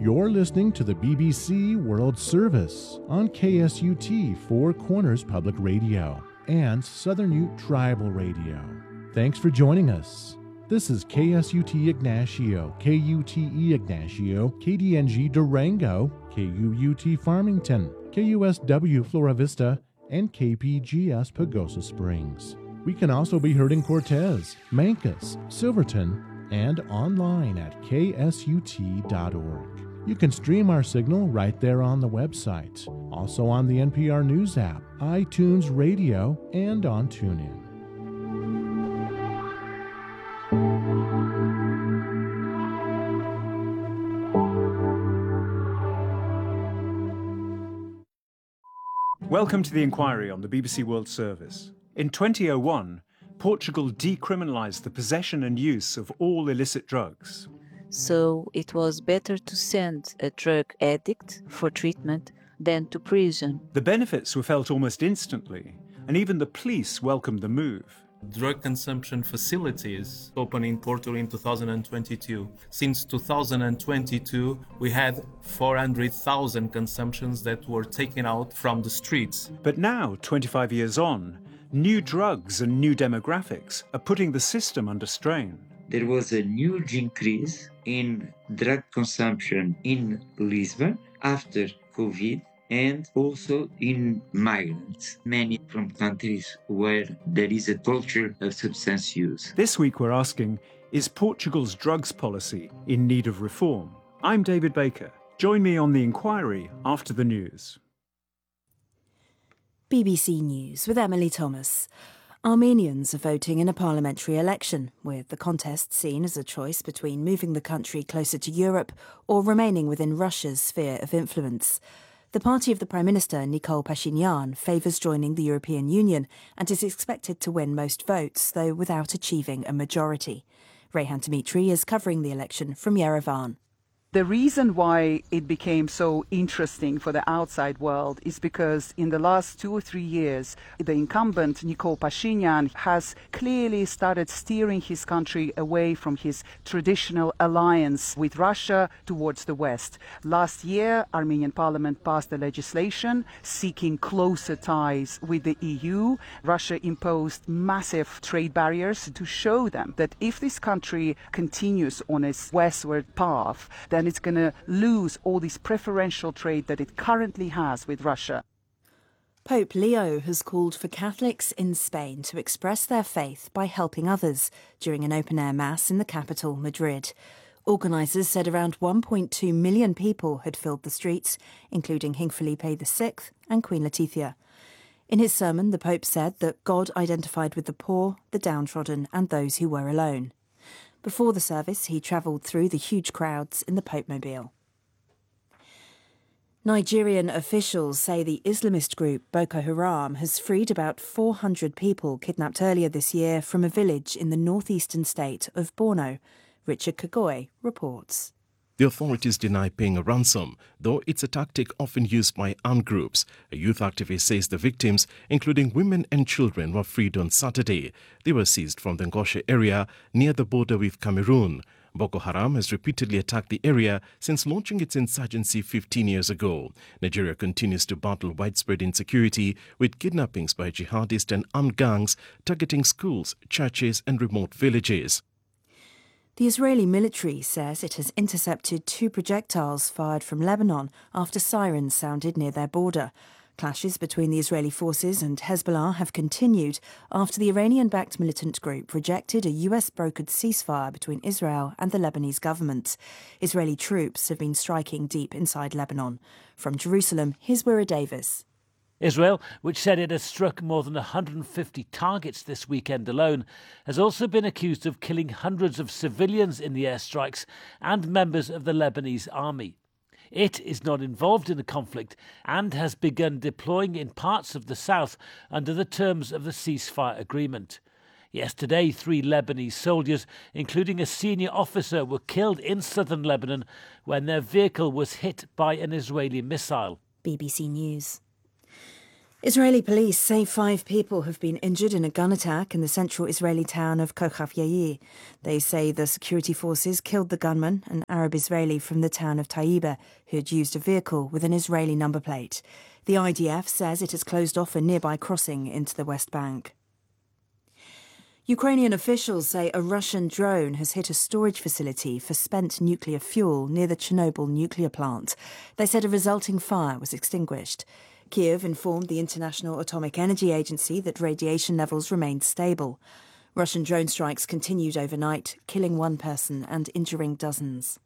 You're listening to the BBC World Service on KSUT Four Corners Public Radio and Southern Ute Tribal Radio. Thanks for joining us. This is KSUT Ignacio, KUTE Ignacio, KDNG Durango, KUUT Farmington, KUSW Flora Vista, and KPGS Pagosa Springs. We can also be heard in Cortez, Mancos, Silverton, and online at ksut.org. You can stream our signal right there on the website, also on the NPR News app, iTunes Radio, and on TuneIn. Welcome to The Inquiry on the BBC World Service. In 2001, Portugal decriminalised the possession and use of all illicit drugs. So it was better to send a drug addict for treatment than to prison. The benefits were felt almost instantly, and even the police welcomed the move. Drug consumption facilities opened in Portugal in 2022. Since 2022, we had 400,000 consumptions that were taken out from the streets. But now, 25 years on, new drugs and new demographics are putting the system under strain. There was a huge increase in drug consumption in Lisbon after COVID, and also in migrants, many from countries where there is a culture of substance use. This week we're asking, is Portugal's drugs policy in need of reform? I'm David Baker. Join me on The Inquiry after the news. BBC News with Emily Thomas. Armenians are voting in a parliamentary election, with the contest seen as a choice between moving the country closer to Europe or remaining within Russia's sphere of influence. The party of the Prime Minister, Nikol Pashinyan, favours joining the European Union and is expected to win most votes, though without achieving a majority. Rehan Dimitri is covering the election from Yerevan. The reason why it became so interesting for the outside world is because in the last 2 or 3 years, the incumbent Nikol Pashinyan has clearly started steering his country away from his traditional alliance with Russia towards the West. Last year, Armenian parliament passed a legislation seeking closer ties with the EU. Russia imposed massive trade barriers to show them that if this country continues on its westward path, then it's going to lose all this preferential trade that it currently has with Russia. Pope Leo has called for Catholics in Spain to express their faith by helping others during an open-air mass in the capital, Madrid. Organisers said around 1.2 million people had filled the streets, including King Felipe VI and Queen Letizia. In his sermon, the Pope said that God identified with the poor, the downtrodden and those who were alone. Before the service, he travelled through the huge crowds in the Pope-mobile. Nigerian officials say the Islamist group Boko Haram has freed about 400 people kidnapped earlier this year from a village in the northeastern state of Borno. Richard Kagoy reports. The authorities deny paying a ransom, though it's a tactic often used by armed groups. A youth activist says the victims, including women and children, were freed on Saturday. They were seized from the Ngosha area near the border with Cameroon. Boko Haram has repeatedly attacked the area since launching its insurgency 15 years ago. Nigeria continues to battle widespread insecurity with kidnappings by jihadists and armed gangs targeting schools, churches and remote villages. The Israeli military says it has intercepted 2 projectiles fired from Lebanon after sirens sounded near their border. Clashes between the Israeli forces and Hezbollah have continued after the Iranian-backed militant group rejected a US-brokered ceasefire between Israel and the Lebanese government. Israeli troops have been striking deep inside Lebanon. From Jerusalem, here's Wira Davis. Israel, which said it has struck more than 150 targets this weekend alone, has also been accused of killing hundreds of civilians in the airstrikes and members of the Lebanese army. It is not involved in the conflict and has begun deploying in parts of the south under the terms of the ceasefire agreement. Yesterday, 3 Lebanese soldiers, including a senior officer, were killed in southern Lebanon when their vehicle was hit by an Israeli missile. BBC News. Israeli police say 5 people have been injured in a gun attack in the central Israeli town of Kochav Yair. They say the security forces killed the gunman, an Arab Israeli from the town of Taiba, who had used a vehicle with an Israeli number plate. The IDF says it has closed off a nearby crossing into the West Bank. Ukrainian officials say a Russian drone has hit a storage facility for spent nuclear fuel near the Chernobyl nuclear plant. They said a resulting fire was extinguished. Kiev informed the International Atomic Energy Agency that radiation levels remained stable. Russian drone strikes continued overnight, killing 1 person and injuring dozens.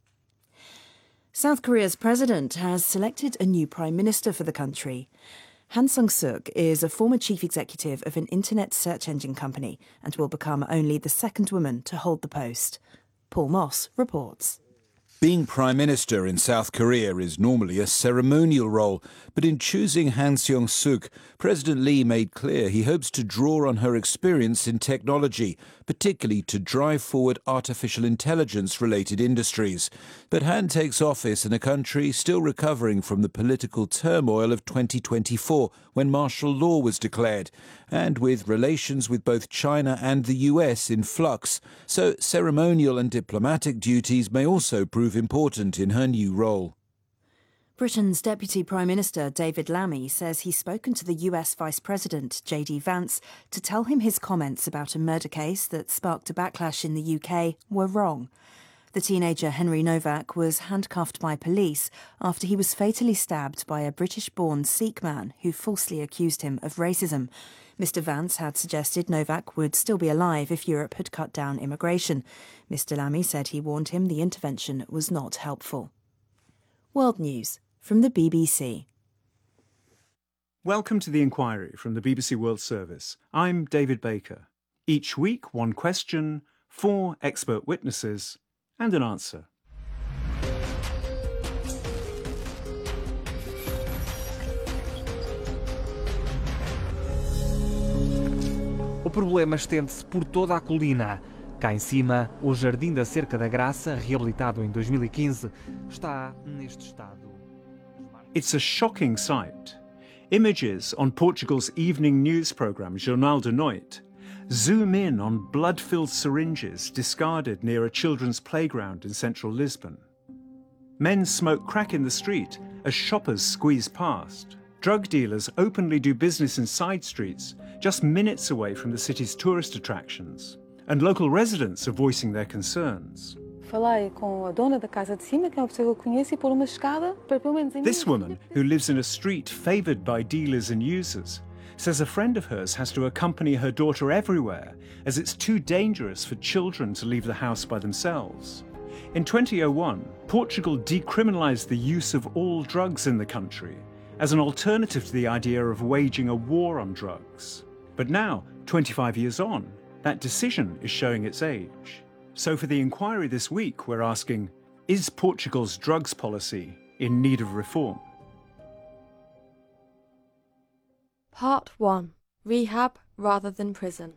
South Korea's president has selected a new prime minister for the country. Han Sung-suk is a former chief executive of an internet search engine company and will become only the 2nd woman to hold the post. Paul Moss reports. Being Prime Minister in South Korea is normally a ceremonial role, but in choosing Han Seong-suk, President Lee made clear he hopes to draw on her experience in technology, particularly to drive forward artificial intelligence-related industries. But Han takes office in a country still recovering from the political turmoil of 2024, when martial law was declared, and with relations with both China and the US in flux, so ceremonial and diplomatic duties may also prove important in her new role. Britain's Deputy Prime Minister David Lammy says he's spoken to the US Vice President J.D. Vance to tell him his comments about a murder case that sparked a backlash in the UK were wrong. The teenager Henry Novak was handcuffed by police after he was fatally stabbed by a British-born Sikh man who falsely accused him of racism. Mr. Vance had suggested Novak would still be alive if Europe had cut down immigration. Mr. Lammy said he warned him the intervention was not helpful. World News from the BBC. Welcome to the Inquiry from the BBC World Service. I'm David Baker. Each week, 1 question, 4 expert witnesses, and an answer. O problema estende-se por toda a colina. Cá em cima, o Jardim da Cerca da Graça, reabilitado em 2015, está neste estado. It's a shocking sight. Images on Portugal's evening news programme Jornal de Noite zoom in on blood-filled syringes discarded near a children's playground in central Lisbon. Men smoke crack in the street as shoppers squeeze past. Drug dealers openly do business in side streets just minutes away from the city's tourist attractions. And local residents are voicing their concerns. This woman, who lives in a street favoured by dealers and users, says a friend of hers has to accompany her daughter everywhere as it's too dangerous for children to leave the house by themselves. In 2001, Portugal decriminalised the use of all drugs in the country as an alternative to the idea of waging a war on drugs. But now, 25 years on, that decision is showing its age. So for the Inquiry this week, we're asking, is Portugal's drugs policy in need of reform? Part 1. Rehab rather than prison.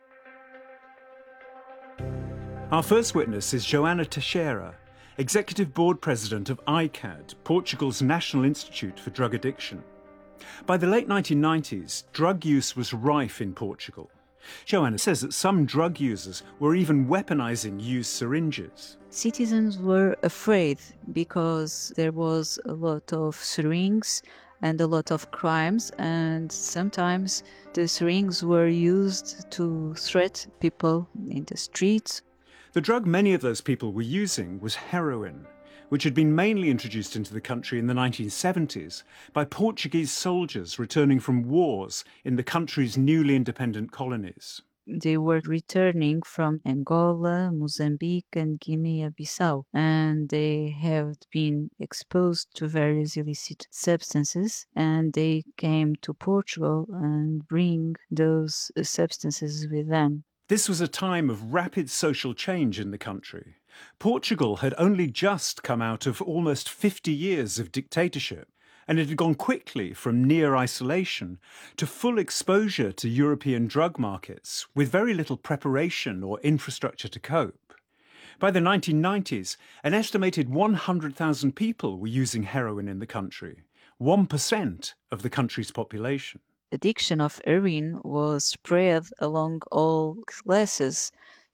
Our first witness is Joana Teixeira, Executive Board President of ICAD, Portugal's National Institute for Drug Addiction. By the late 1990s, drug use was rife in Portugal. Joana says that some drug users were even weaponizing used syringes. Citizens were afraid because there was a lot of syringes and a lot of crimes, and sometimes the syringes were used to threaten people in the streets. The drug many of those people were using was heroin, which had been mainly introduced into the country in the 1970s by Portuguese soldiers returning from wars in the country's newly independent colonies. They were returning from Angola, Mozambique and Guinea-Bissau, and they have been exposed to various illicit substances, and they came to Portugal and bring those substances with them. This was a time of rapid social change in the country. Portugal had only just come out of almost 50 years of dictatorship, and it had gone quickly from near isolation to full exposure to European drug markets with very little preparation or infrastructure to cope. By the 1990s, an estimated 100,000 people were using heroin in the country, 1% of the country's population. Addiction of heroin was spread along all classes.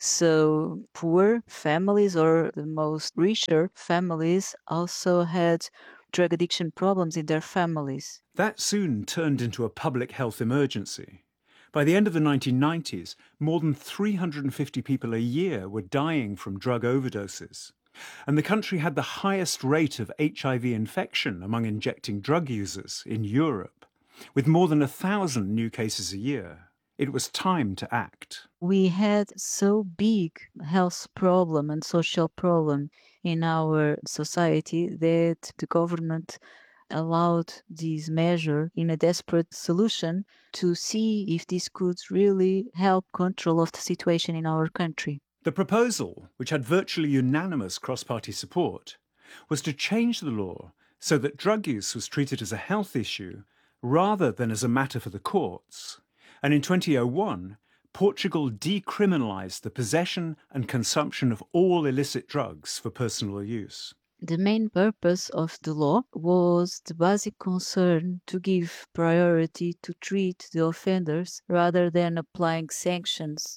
So poor families or the most richer families also had drug addiction problems in their families. That soon turned into a public health emergency. By the end of the 1990s, more than 350 people a year were dying from drug overdoses. And the country had the highest rate of HIV infection among injecting drug users in Europe, with more than 1,000 new cases a year. It was time to act. We had so big health problem and social problem in our society that the government allowed this measure in a desperate solution to see if this could really help control of the situation in our country. The proposal, which had virtually unanimous cross-party support, was to change the law so that drug use was treated as a health issue rather than as a matter for the courts. And in 2001, Portugal decriminalised the possession and consumption of all illicit drugs for personal use. The main purpose of the law was the basic concern to give priority to treat the offenders rather than applying sanctions.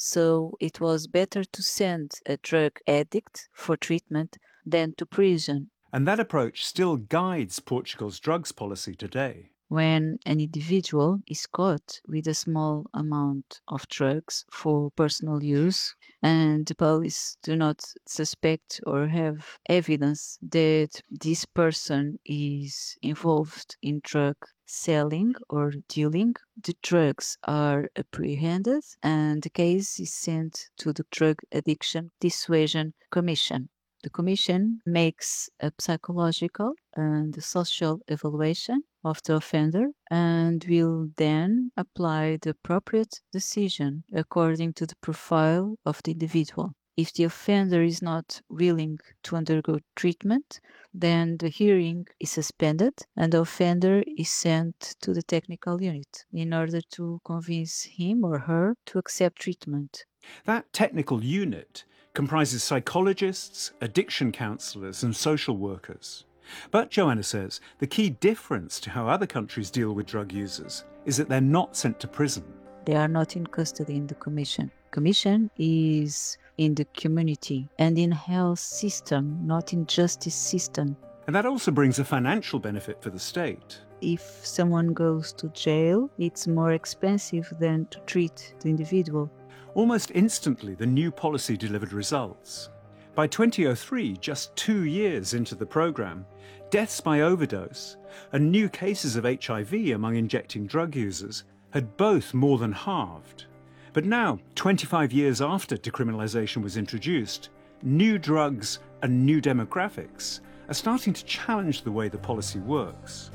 So it was better to send a drug addict for treatment than to prison. And that approach still guides Portugal's drugs policy today. When an individual is caught with a small amount of drugs for personal use and the police do not suspect or have evidence that this person is involved in drug selling or dealing, the drugs are apprehended and the case is sent to the Drug Addiction Dissuasion Commission. The Commission makes a psychological and social evaluation of the offender and will then apply the appropriate decision according to the profile of the individual. If the offender is not willing to undergo treatment, then the hearing is suspended and the offender is sent to the technical unit in order to convince him or her to accept treatment. That technical unit comprises psychologists, addiction counsellors and social workers. But, Joanna says, the key difference to how other countries deal with drug users is that they're not sent to prison. They are not in custody in the Commission. Commission is in the community and in health system, not in justice system. And that also brings a financial benefit for the state. If someone goes to jail, it's more expensive than to treat the individual. Almost instantly, the new policy delivered results. By 2003, just 2 years into the programme, deaths by overdose and new cases of HIV among injecting drug users had both more than halved. But now, 25 years after decriminalisation was introduced, new drugs and new demographics are starting to challenge the way the policy works.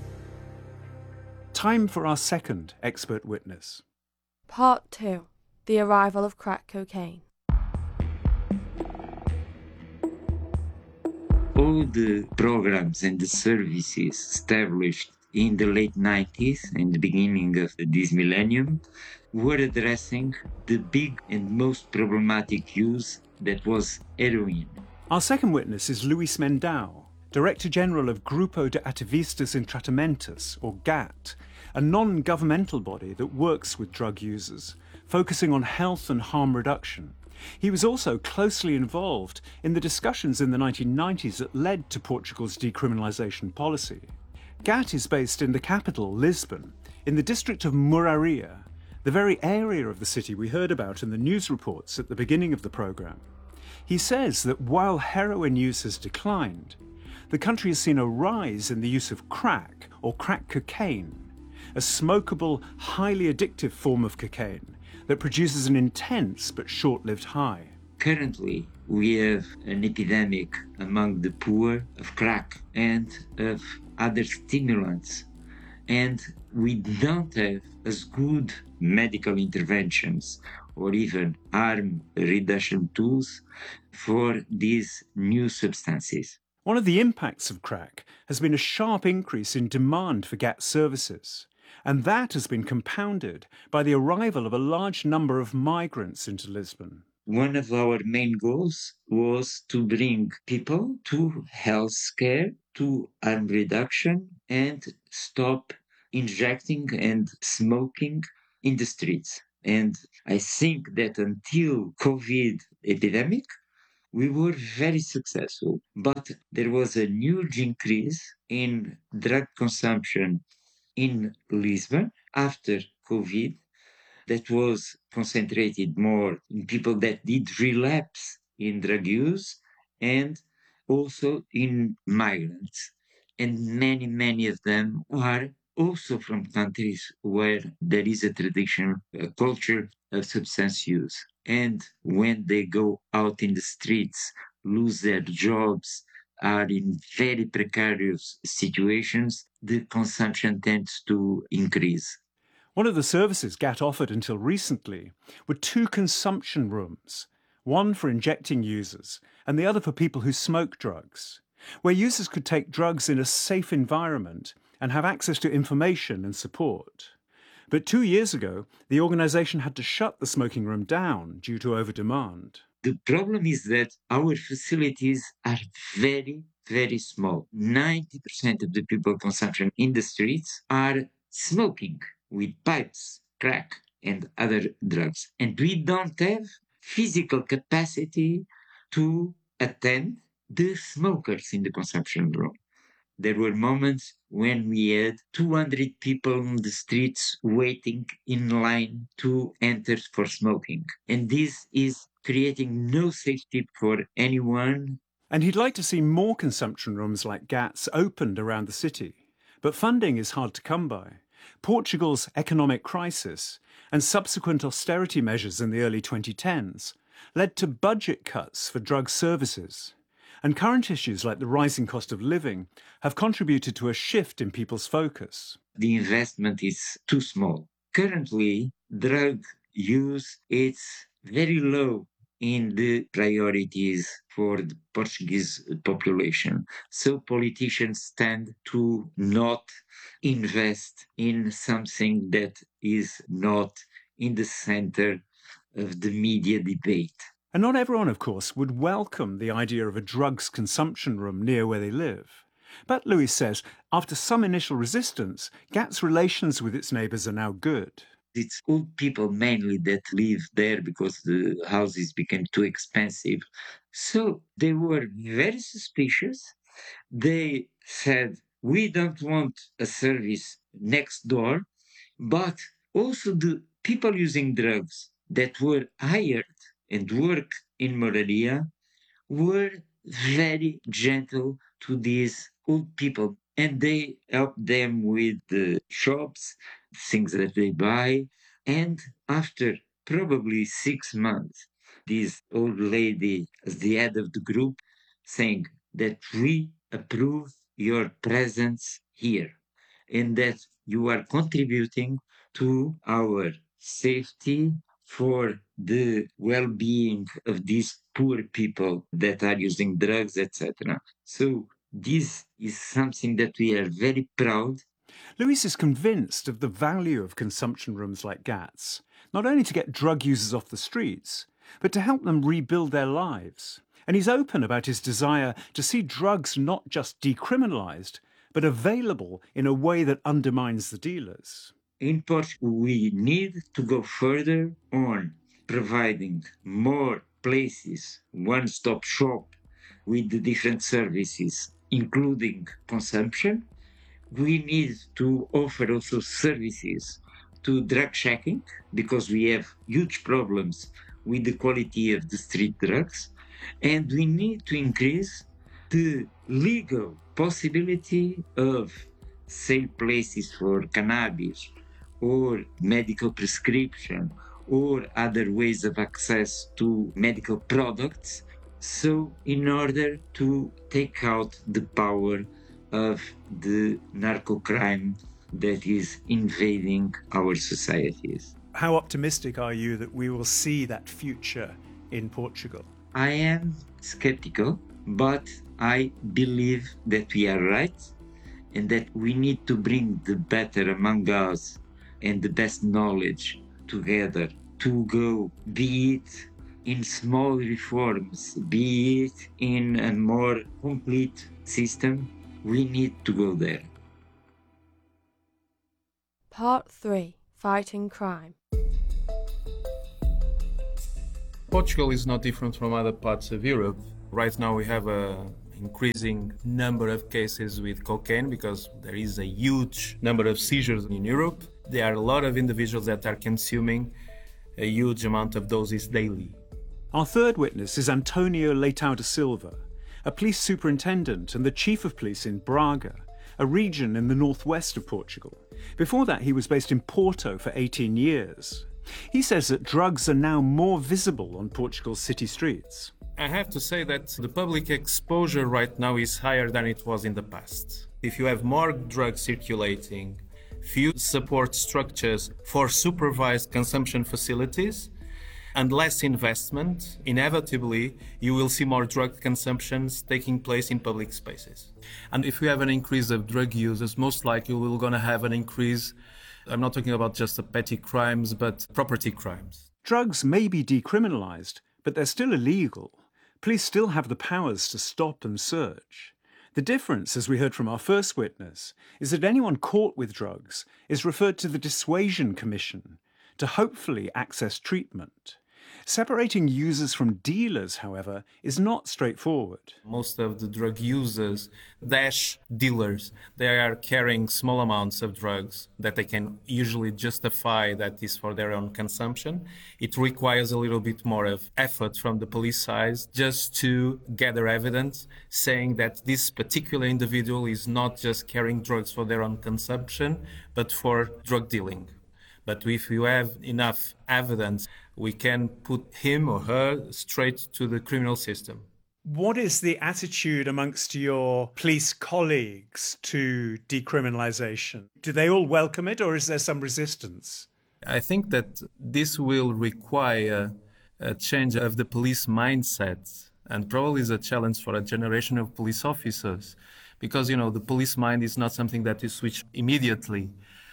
Time for our second expert witness. Part 2. The arrival of crack cocaine. All the programs and the services established in the late 90s and the beginning of this millennium were addressing the big and most problematic use that was heroin. Our second witness is Luis Mendao, Director General of Grupo de Ativistas em Tratamentos, or GAT, a non-governmental body that works with drug users, focusing on health and harm reduction. He was also closely involved in the discussions in the 1990s that led to Portugal's decriminalisation policy. GAT is based in the capital, Lisbon, in the district of Mouraria, the very area of the city we heard about in the news reports at the beginning of the programme. He says that while heroin use has declined, the country has seen a rise in the use of crack, or crack cocaine, a smokable, highly addictive form of cocaine that produces an intense but short-lived high. Currently, we have an epidemic among the poor of crack and of other stimulants, and we don't have as good medical interventions or even harm reduction tools for these new substances. One of the impacts of crack has been a sharp increase in demand for GAT services, and that has been compounded by the arrival of a large number of migrants into Lisbon. one of our main goals was to bring people to health care, to harm reduction, and stop injecting and smoking in the streets. And I think that until COVID epidemic, we were very successful, but there was a huge increase in drug consumption in Lisbon after COVID that was concentrated more in people that did relapse in drug use and also in migrants. And many of them are also from countries where there is a tradition, a culture of substance use. And when they go out in the streets, lose their jobs, are in very precarious situations, the consumption tends to increase. One of the services GAT offered until recently were 2 consumption rooms, one for injecting users and the other for people who smoke drugs, where users could take drugs in a safe environment and have access to information and support. But 2 years ago, the organisation had to shut the smoking room down due to overdemand. The problem is that our facilities are very, very small. 90% of the people consumption in the streets are smoking with pipes, crack, and other drugs. And we don't have physical capacity to attend the smokers in the consumption room. There were moments when we had 200 people on the streets waiting in line to enter for smoking. And this is creating no safety for anyone. And he'd like to see more consumption rooms like GAT's opened around the city. But funding is hard to come by. Portugal's economic crisis and subsequent austerity measures in the early 2010s led to budget cuts for drug services. And current issues like the rising cost of living have contributed to a shift in people's focus. The investment is too small. Currently, drug use is very low in the priorities for the Portuguese population. So politicians tend to not invest in something that is not in the center of the media debate. And not everyone, of course, would welcome the idea of a drugs consumption room near where they live. But Luis says, after some initial resistance, GAT's relations with its neighbours are now good. It's old people mainly that live there because the houses became too expensive. So they were very suspicious. They said, we don't want a service next door, but also the people using drugs that were hired and work in Moraria were very gentle to these old people. And they helped them with the shops, things that they buy. And after probably 6 months, this old lady, as the head of the group, saying that we approve your presence here and that you are contributing to our safety for the well-being of these poor people that are using drugs, etc. So this is something that we are very proud. Luis is convinced of the value of consumption rooms like GAT's, not only to get drug users off the streets, but to help them rebuild their lives. And he's open about his desire to see drugs not just decriminalised, but available in a way that undermines the dealers. In Portugal, we need to go further on providing more places, one-stop shop with the different services, including consumption. We need to offer also services to drug checking because we have huge problems with the quality of the street drugs. And we need to increase the legal possibility of sale places for cannabis or medical prescription or other ways of access to medical products. So in order to take out the power of the narco crime that is invading our societies. How optimistic are you that we will see that future in Portugal? I am skeptical, but I believe that we are right and that we need to bring the better among us and the best knowledge together to go, be it in small reforms, be it in a more complete system, we need to go there. Part 3. Fighting crime. Portugal is not different from other parts of Europe. Right now we have an increasing number of cases with cocaine because there is a huge number of seizures in Europe. There are a lot of individuals that are consuming a huge amount of doses daily. Our third witness is Antonio Leitão da Silva, a police superintendent and the chief of police in Braga, a region in the northwest of Portugal. Before that, he was based in Porto for 18 years. He says that drugs are now more visible on Portugal's city streets. I have to say that the public exposure right now is higher than it was in the past. If you have more drugs circulating, few support structures for supervised consumption facilities, and less investment, inevitably you will see more drug consumptions taking place in public spaces. And if we have an increase of drug users, most likely we're going to have an increase. I'm not talking about just the petty crimes, but property crimes. Drugs may be decriminalised, but they're still illegal. Police still have the powers to stop and search. The difference, as we heard from our first witness, is that anyone caught with drugs is referred to the Dissuasion Commission to hopefully access treatment. Separating users from dealers, however, is not straightforward. Most of the drug users dash dealers. They are carrying small amounts of drugs that they can usually justify that is for their own consumption. It requires a little bit more of effort from the police side just to gather evidence saying that this particular individual is not just carrying drugs for their own consumption, but for drug dealing. But if you have enough evidence, we can put him or her straight to the criminal system. What is the attitude amongst your police colleagues to decriminalisation? Do they all welcome it, or is there some resistance? I think that this will require a change of the police mindset, and probably is a challenge for a generation of police officers, because, you know, the police mind is not something that you switch immediately.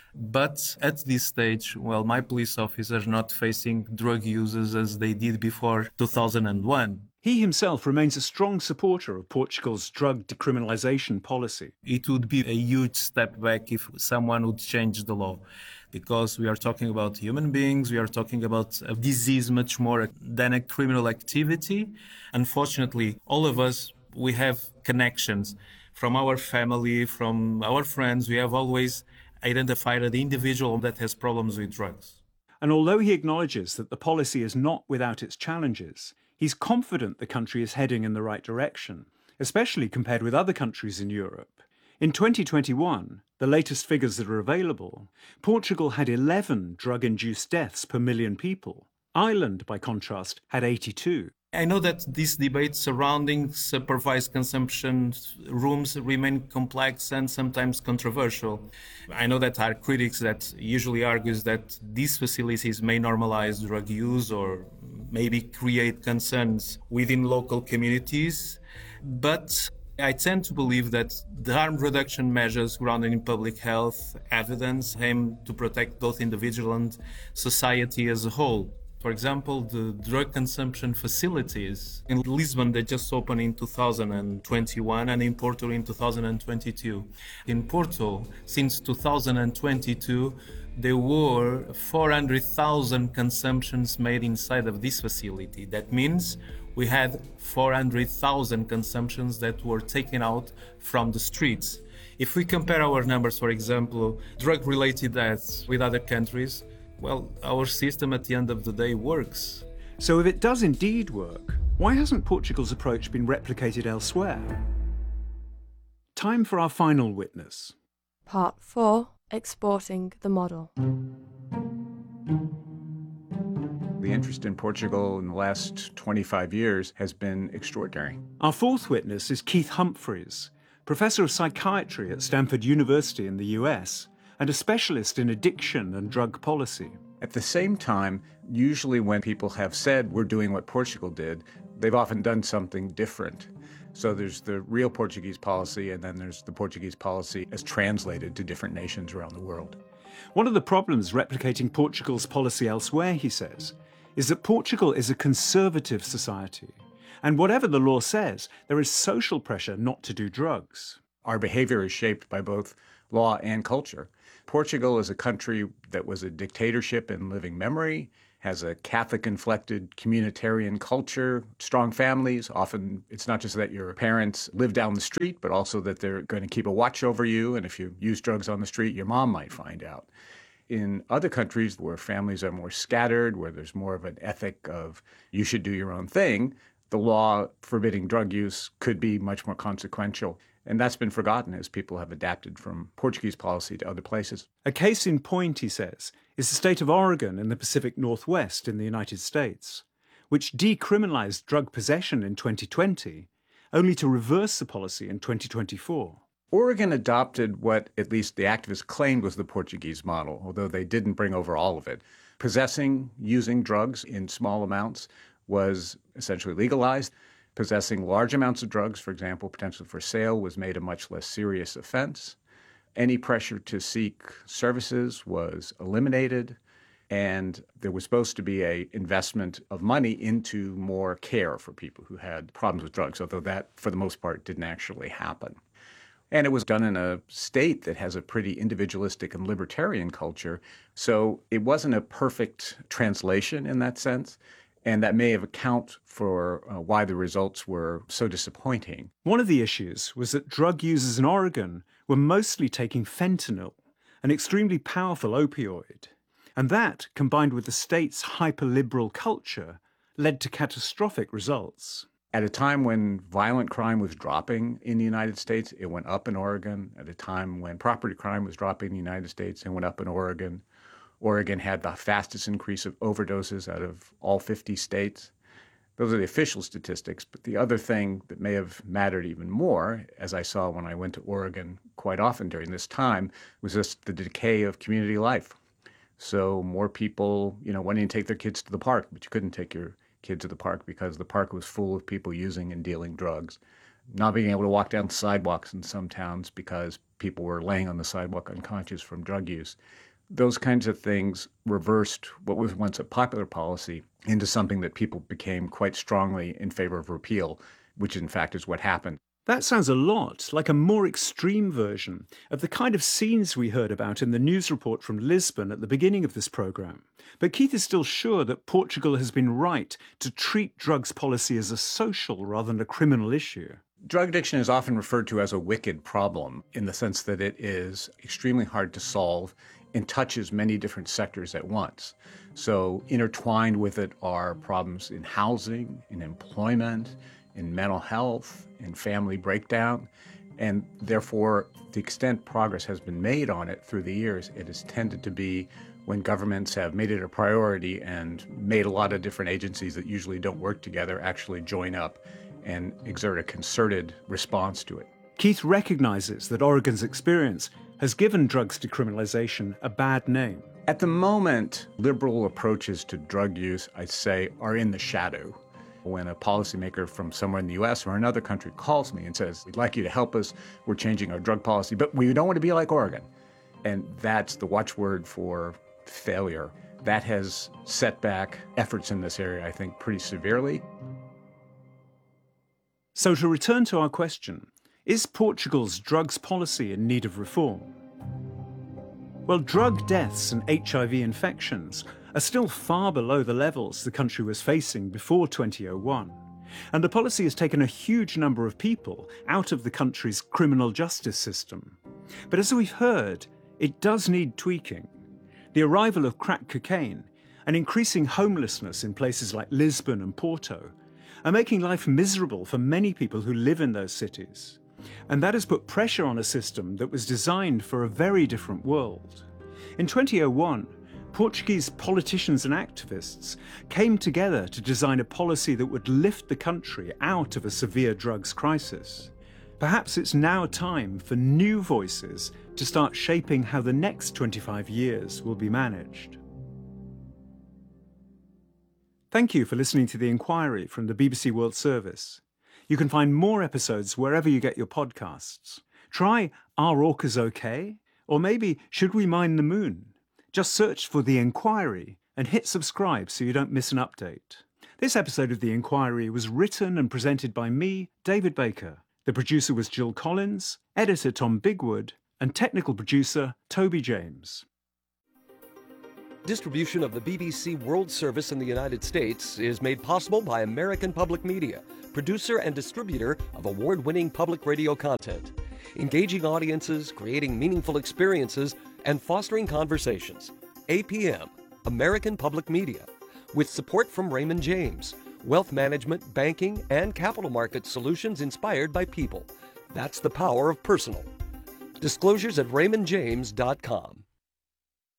But at this stage, well, my police officers are not facing drug users as they did before 2001. He himself remains a strong supporter of Portugal's drug decriminalisation policy. It would be a huge step back if someone would change the law, because we are talking about human beings, we are talking about a disease much more than a criminal activity. Unfortunately, all of us, we have connections from our family, from our friends. We have always identified the individual that has problems with drugs. And although he acknowledges that the policy is not without its challenges, he's confident the country is heading in the right direction, especially compared with other countries in Europe. In 2021, the latest figures that are available, Portugal had 11 drug-induced deaths per million people. Ireland, by contrast, had 82. I know that this debate surrounding supervised consumption rooms remain complex and sometimes controversial. I know that there are critics that usually argues that these facilities may normalize drug use or maybe create concerns within local communities. But I tend to believe that the harm reduction measures grounded in public health evidence aim to protect both individual and society as a whole. For example, the drug consumption facilities in Lisbon, they just opened in 2021 and in Porto in 2022. In Porto, since 2022, there were 400,000 consumptions made inside of this facility. That means we had 400,000 consumptions that were taken out from the streets. If we compare our numbers, for example, drug-related deaths with other countries, well, our system at the end of the day works. So if it does indeed work, why hasn't Portugal's approach been replicated elsewhere? Time for our final witness. Part 4. Exporting the model. The interest in Portugal in the last 25 years has been extraordinary. Our fourth witness is Keith Humphreys, professor of psychiatry at Stanford University in the US, and a specialist in addiction and drug policy. At the same time, usually when people have said we're doing what Portugal did, they've often done something different. So there's the real Portuguese policy, and then there's the Portuguese policy as translated to different nations around the world. One of the problems replicating Portugal's policy elsewhere, he says, is that Portugal is a conservative society, and whatever the law says, there is social pressure not to do drugs. Our behavior is shaped by both law and culture. Portugal is a country that was a dictatorship in living memory, has a Catholic-inflected communitarian culture, strong families. Often it's not just that your parents live down the street, but also that they're going to keep a watch over you, and if you use drugs on the street, your mom might find out. In other countries where families are more scattered, where there's more of an ethic of you should do your own thing, the law forbidding drug use could be much more consequential. And that's been forgotten as people have adapted from Portuguese policy to other places. A case in point, he says, is the state of Oregon in the Pacific Northwest in the United States, which decriminalized drug possession in 2020, only to reverse the policy in 2024. Oregon adopted what at least the activists claimed was the Portuguese model, although they didn't bring over all of it. Possessing, using drugs in small amounts was essentially legalized. Possessing large amounts of drugs, for example, potentially for sale, was made a much less serious offense. Any pressure to seek services was eliminated, and there was supposed to be an investment of money into more care for people who had problems with drugs, although that, for the most part, didn't actually happen. And it was done in a state that has a pretty individualistic and libertarian culture, so it wasn't a perfect translation in that sense. And that may have accounted for why the results were so disappointing. One of the issues was that drug users in Oregon were mostly taking fentanyl, an extremely powerful opioid. And that, combined with the state's hyper-liberal culture, led to catastrophic results. At a time when violent crime was dropping in the United States, it went up in Oregon. At a time when property crime was dropping in the United States, it went up in Oregon. Oregon had the fastest increase of overdoses out of all 50 states. Those are the official statistics, but the other thing that may have mattered even more, as I saw when I went to Oregon quite often during this time, was just the decay of community life. So more people, wanting to take their kids to the park, but you couldn't take your kids to the park because the park was full of people using and dealing drugs. Not being able to walk down the sidewalks in some towns because people were laying on the sidewalk unconscious from drug use. Those kinds of things reversed what was once a popular policy into something that people became quite strongly in favor of repeal, which in fact is what happened. That sounds a lot like a more extreme version of the kind of scenes we heard about in the news report from Lisbon at the beginning of this programme. But Keith is still sure that Portugal has been right to treat drugs policy as a social rather than a criminal issue. Drug addiction is often referred to as a wicked problem in the sense that it is extremely hard to solve and touches many different sectors at once. So intertwined with it are problems in housing, in employment, in mental health, in family breakdown, and therefore the extent progress has been made on it through the years, it has tended to be when governments have made it a priority and made a lot of different agencies that usually don't work together actually join up and exert a concerted response to it. Keith recognises that Oregon's experience has given drugs decriminalisation a bad name. At the moment, liberal approaches to drug use, I'd say, are in the shadow. When a policymaker from somewhere in the U.S. or another country calls me and says, we'd like you to help us, we're changing our drug policy, but we don't want to be like Oregon. And that's the watchword for failure. That has set back efforts in this area, I think, pretty severely. So to return to our question, is Portugal's drugs policy in need of reform? Well, drug deaths and HIV infections are still far below the levels the country was facing before 2001. And the policy has taken a huge number of people out of the country's criminal justice system. But as we've heard, it does need tweaking. The arrival of crack cocaine and increasing homelessness in places like Lisbon and Porto are making life miserable for many people who live in those cities. And that has put pressure on a system that was designed for a very different world. In 2001, Portuguese politicians and activists came together to design a policy that would lift the country out of a severe drugs crisis. Perhaps it's now time for new voices to start shaping how the next 25 years will be managed. Thank you for listening to The Inquiry from the BBC World Service. You can find more episodes wherever you get your podcasts. Try Are Orcas OK? Or maybe Should We Mine the Moon? Just search for The Inquiry and hit subscribe so you don't miss an update. This episode of The Inquiry was written and presented by me, David Baker. The producer was Jill Collins, editor Tom Bigwood, and technical producer Toby James. Distribution of the BBC World Service in the United States is made possible by American Public Media, producer and distributor of award-winning public radio content, engaging audiences, creating meaningful experiences, and fostering conversations. APM, American Public Media, with support from Raymond James, wealth management, banking, and capital market solutions inspired by people. That's the power of personal. Disclosures at raymondjames.com.